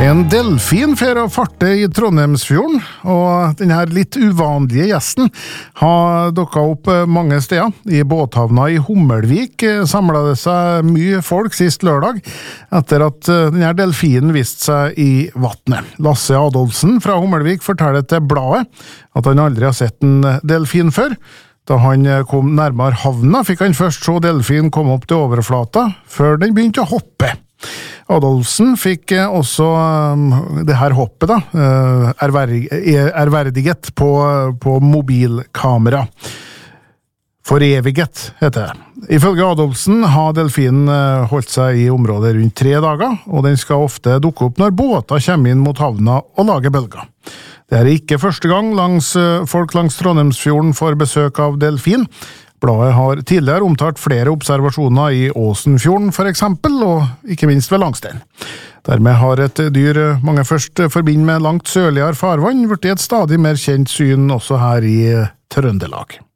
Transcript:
En delfin fer å farte i Trondheimsfjorden, og denne litt uvanlige gjesten har dukket opp mange steder. I båthavna i Hummelvik samlet det seg mye folk sist lørdag, etter at denne delfinen viste seg i vattnet. Lasse Adolfsen fra Hummelvik forteller til bladet at han aldri har sett en delfin før. Da han kom nærmere havna, fikk han først se delfinen komme opp til overflata, før den begynte å hoppe. Adolfsen fikk også det her hoppet erverdiget på mobilkamera. Foreviget heter det. Ifølge Adolfsen har delfinen holdt seg i området rundt 3 dager, og den skal ofte dukke opp når båter kommer inn mot havna og lager bølger. Det er ikke første gang folk langs Trondheimsfjorden får besøk av delfin. Bladet har tidligere omtalt flere observasjoner i Åsenfjorden for eksempel, og ikke minst ved Langstein. Dermed har et dyr mange først forbinder med langt sørligere farvann blitt et stadig mer kjent syn også her i Trøndelag.